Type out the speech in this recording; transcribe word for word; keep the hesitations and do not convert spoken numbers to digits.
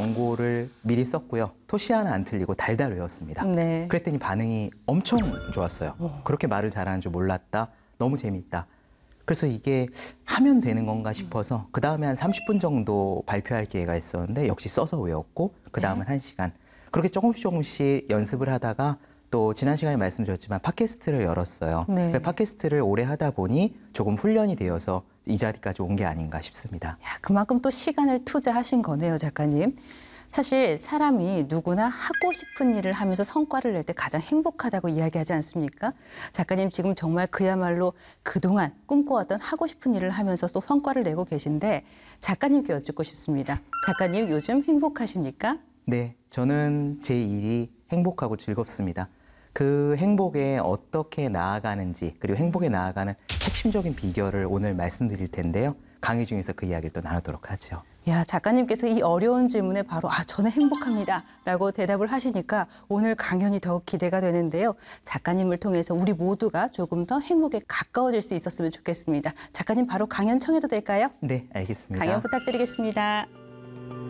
원고를 미리 썼고요. 토시 하나 안 틀리고 달달 외웠습니다. 네. 그랬더니 반응이 엄청 좋았어요. 어. 그렇게 말을 잘하는 줄 몰랐다. 너무 재밌다. 그래서 이게 하면 되는 건가 싶어서 그 다음에 한 삼십 분 정도 발표할 기회가 있었는데 역시 써서 외웠고 그 다음은 네. 한 시간. 그렇게 조금씩 조금씩 연습을 하다가 또 지난 시간에 말씀드렸지만 팟캐스트를 열었어요. 네. 그 팟캐스트를 오래 하다 보니 조금 훈련이 되어서 이 자리까지 온 게 아닌가 싶습니다. 야, 그만큼 또 시간을 투자하신 거네요, 작가님. 사실 사람이 누구나 하고 싶은 일을 하면서 성과를 낼 때 가장 행복하다고 이야기하지 않습니까? 작가님 지금 정말 그야말로 그동안 꿈꿔왔던 하고 싶은 일을 하면서 또 성과를 내고 계신데 작가님께 여쭙고 싶습니다. 작가님 요즘 행복하십니까? 네, 저는 제 일이 행복하고 즐겁습니다. 그 행복에 어떻게 나아가는지 그리고 행복에 나아가는 핵심적인 비결을 오늘 말씀드릴 텐데요. 강의 중에서 그 이야기를 또 나누도록 하죠. 야, 작가님께서 이 어려운 질문에 바로 아, 저는 행복합니다 라고 대답을 하시니까 오늘 강연이 더욱 기대가 되는데요. 작가님을 통해서 우리 모두가 조금 더 행복에 가까워질 수 있었으면 좋겠습니다. 작가님 바로 강연 청해도 될까요? 네, 알겠습니다. 강연 부탁드리겠습니다.